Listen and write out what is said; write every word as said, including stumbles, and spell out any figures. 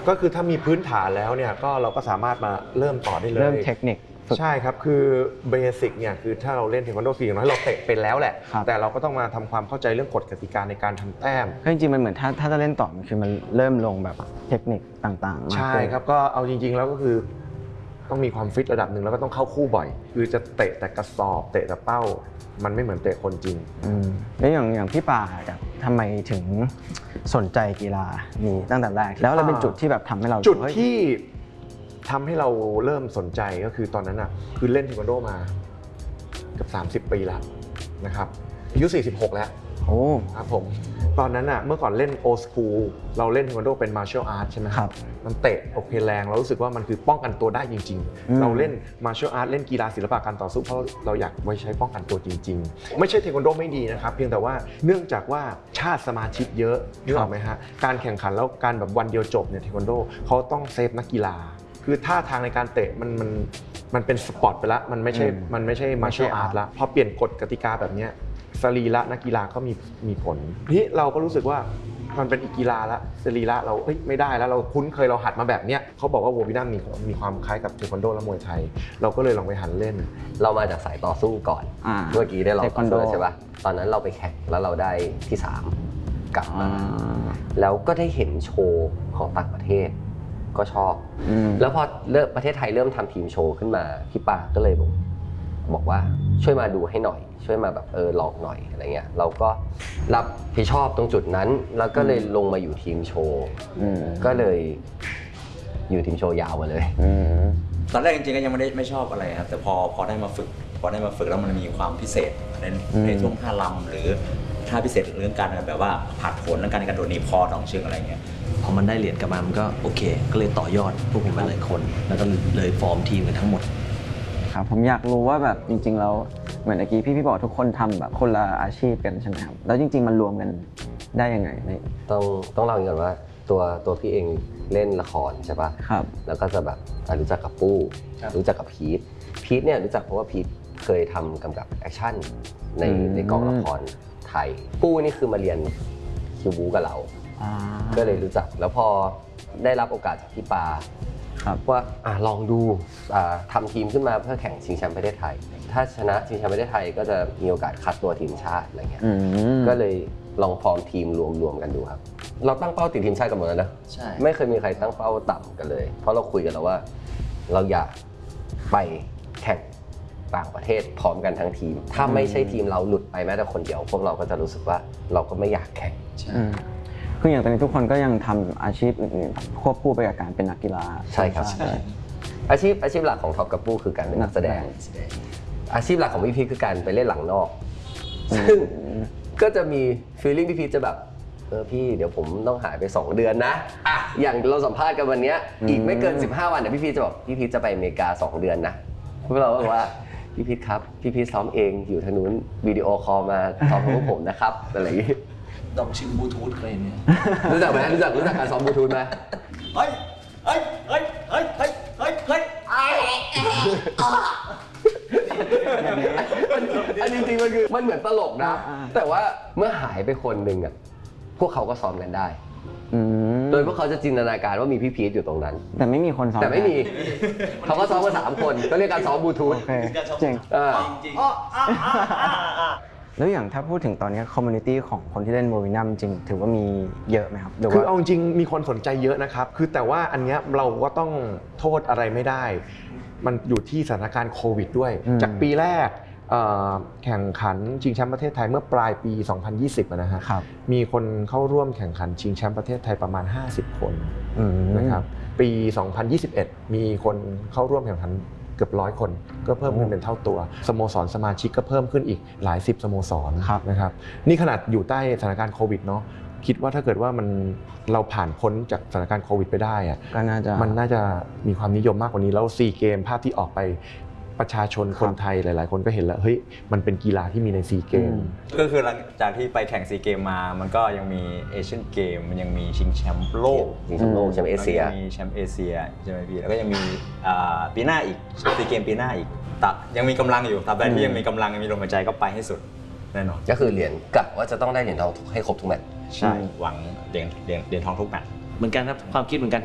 ก็คือถ้ามีพื้นฐานแล้วเนี่ยก็เราก็สามารถมาเริ่มต่อได้เลยเริ่มเทคนิคใช่ครับคือเบสิกเนี่ยคือถ้าเราเล่นเทควันโดฟรีอย่างน้อยเราเตะเป็นแล้วแหละแต่เราก็ต้องมาทำความเข้าใจเรื่องกฎกติกาในการทำแต้มก็จริงๆมันเหมือนถ้าถ้าจะเล่นต่อมันคือมันเริ่มลงแบบเทคนิคต่างๆใช่ครับก็เอาจริงๆแล้วก็คือต้องมีความฟิตระดับหนึ่งแล้วก็ต้องเข้าคู่บ่อยคือจะเตะแต่กระสอบเตะแต่เป้ามันไม่เหมือนเตะคนจริงแล้วอย่างอย่างพี่ป่าแบบทำไมถึงสนใจกีฬานี้ตั้งแต่แรกแล้วอะไรเป็นจุดที่แบบทำให้เราจุดที่ทำให้เราเริ่มสนใจก็คือตอนนั้นอ่ะคือเล่นเทควันโดมาเกือบสามสิบปีแล้วนะครับอายุสี่สิบหกแล้วโอ้ครับผมตอนนั้นอ่ะเมื่อก่อนเล่นโอ สคูลเราเล่นเทควันโดเป็นมาร์เชียลอาร์ตใช่ไหมครับมันเตะโอเคแรงเรารู้สึกว่ามันคือป้องกันตัวได้จริงๆเราเล่นมาร์เชียลอาร์ตเล่นกีฬาศิลปะการต่อสู้เพราะเราอยากไว้ใช้ป้องกันตัวจริงๆไม่ใช่เทควันโดไม่ดีนะครับเพียงแต่ว่าเนื่องจากว่าชาติสมาชิกเยอะนึกออกไหมฮะการแข่งขันแล้วการแบบวันเดียวจบเนี่ยเทควันโดเขาต้องเซฟนักกีฬาคือท่าทางในการเตะมันมันมันเป็นสปอร์ตไปแล้วมันไม่ใช่มันไม่ใช่มาร์เชียลอาร์ตละพอเปลี่ยนกฎกติกาแบบนี้สรีระนักกีฬาก็มีมีผลนี่เราก็รู้สึกว่ามันเป็นอีกกีฬาละสรีระเราเอ้ยไม่ได้แล้วเราคุ้นเคยเราหัดมาแบบเนี้ยเขาบอกว่าโววินัมมีมีความคล้ายกับเทควันโดและมวยไทยเราก็เลยลองไปหันเล่นเรามาจากสายต่อสู้ก่อนเมื่อกี้ได้ลองต่อสู้ใช่ป่ะตอนนั้นเราไปแข่งแล้วเราได้ที่สามกลับมาแล้วก็ได้เห็นโชว์ของต่างประเทศก็ชอบแล้วพอเริ่มประเทศไทยเริ่มทำทีมโชว์ขึ้นมาพี่ปาก็เลยบอกบอกว่าช่วยมาดูให้หน่อยช่วยมาแบบเออลองหน่อยอะไรเงี้ยเราก็รับผิดชอบตรงจุดนั้นแล้วก็เลยลงมาอยู่ทีมโชว์ก็เลยอยู่ทีมโชว์ยาวมาเลยตอนแรกจริงๆก็ยังไม่ได้ไม่ชอบอะไรครับแต่พอพอได้มาฝึกพอได้มาฝึกแล้วมันมีความพิเศษในในช่วงท่าลำหรือท่าพิเศษเรื่องการแบบว่าผัดโผนเรื่องการกระโดดหนีบคอตองเชิงอะไรเงี้ยพอมันได้เหรียญกลับมามันก็โอเคก็เลยต่อยอดพวกผมไปหลายคนแล้วก็เลยฟอร์มทีมกันทั้งหมดครับผมอยากรู้ว่าแบบจริงๆแล้วเหมือนเมื่อกี้พี่พี่บอกทุกคนทำแบบคนละอาชีพกันใช่ไหมครับแล้วจริงๆมันรวมกันได้ยังไงต้องต้องเล่าอย่างก่อนว่าตัวตัวพี่เองเล่นละครใช่ป่ะครับแล้วก็จะแบบรู้จักกับปู้รู้จักกับพีทพีทเนี่ยรู้จักเพราะว่าพีทเคยทำกำกับแอคชั่นในในกองละครไทยปู้นี่คือมาเรียนคิวบูกับเราก็เลยรู้จักแล้วพอได้รับโอกาสจากพี่ปาว่าอ่ะลองดูทำทีมขึ้นมาเพื่อแข่งชิงแชมป์ประเทศไทยถ้าชนะชิงแชมป์ประเทศไทยก็จะมีโอกาสคัดตัวทีมชาติอะไรเงี้ยก็เลยลองฟอร์มทีมรวมๆกันดูครับเราตั้งเป้าติดทีมชาติกันหมดแล้วนะใช่ไม่เคยมีใครตั้งเป้าต่ำกันเลยเพราะเราคุยกันแล้วว่าเราอยากไปแข่งต่างประเทศพร้อมกันทั้งทีมถ้าไม่ใช่ทีมเราหลุดไปแม้แต่คนเดียวพวกเราก็จะรู้สึกว่าเราก็ไม่อยากแข่งคืออย่างตอนนี้ทุกคนก็ยังทำอาชีพอื่นๆควบคู่ไปกับการเป็นนักกีฬาใช่ครับอาชีพอาชีพหลักของท็อปกับปู้คือการเป็นนักแสดงอาชีพหลักของพี่พีคือการไปเล่นหลังนอกซึ่งก็จะมีฟีลลิ่งพี่พีจะแบบเออพี่เดี๋ยวผมต้องหายไปสองเดือนนะอ่ะอย่างเราสัมภาษณ์กันวันนี้อีกไม่เกินสิบห้าวันเดี๋ยวพี่พีจะบอกพี่พีจะไปอเมริกาสองเดือนนะพวกเราบอกว่าพี่พีครับพี่พีซ้อมเองอยู่ทางนู้นวิดีโอคอลมาซ้อมกับพวกผมนะครับอะไรอย่างนี้ดอกชิมบลูทูธอะไรเนี่ยรู้จักไหมรู้จักรู้จักการซ้อมบลูทูธไหมเฮ้ยเฮ้ยเฮ้ยเฮ้ยเฮ้ยเฮ้ยเฮ้ยอันจริงๆมันคือมันเหมือนตลกนะแต่ว่าเมื่อหายไปคนหนึ่งอ่ะพวกเขาก็ซ้อมกันได้โดยพวกเขาจะจินตนาการว่ามีพี่พีทอยู่ตรงนั้นแต่ไม่มีคนซ้อมแต่ไม่มีเขาก็ซ้อมกันสามคนก็เรียกการซ้อมบลูทูธเจ๋งแล้วอย่างถ้าพูดถึงตอนนี้คอมมูนิตี้ของคนที่เล่นโววินัมจริงถือว่ามีเยอะไหมครับคือเอาจริงมีคนสนใจเยอะนะครับคือแต่ว่าอันนี้เราก็ต้องโทษอะไรไม่ได้มันอยู่ที่สถานการณ์โควิดด้วยจากปีแรกแข่งขันชิงแชมป์ประเทศไทยเมื่อปลายปีสองพันยี่สิบนะฮะมีคนเข้าร่วมแข่งขันชิงแชมป์ประเทศไทยประมาณห้าสิบคนนะครับปีสองพันยี่สิบเอ็ดมีคนเข้าร่วมแข่งขันเกือบร้อยคนก็เพิ่มขึ้นเป็นเท่าตัวสโมสรสมาชิกก็เพิ่มขึ้นอีกหลายสิบสโมสรนะครับนี่ขนาดอยู่ใต้สถานการณ์โควิดเนาะคิดว่าถ้าเกิดว่ามันเราผ่านพ้นจากสถานการณ์โควิดไปได้อะมันน่าจะมีความนิยมมากกว่านี้แล้วซีเกมภาพที่ออกไปประชาชนคนไทยหลายๆคนก็เห็นแล้วเฮ้ยมันเป็นกีฬาที่มีในซีเกมก็คือหลังจากที่ไปแข่งซีเกมมามันก็ยังมีเอเชียนเกมมันยังมีชิงแชมป์โลกชิงแชมป์โลกแชมป์เอเชียมีแชมป์เอเชียใช่ไหมพี่แล้วก็ยังมีปีหน้าอีกซีเกมปีหน้าอีกแต่ยังมีกำลังอยู่ตราบใดที่ยังมีกำลังยังมีลมหายใจก็ไปให้สุดแน่นอนก็คือเหรียญกะว่าจะต้องได้เหรียญทองให้ครบทุกแมตช์ใช่หวังเหรียญเหรียญทองทุกแมตช์เหมือนกันครับความคิดเหมือนกัน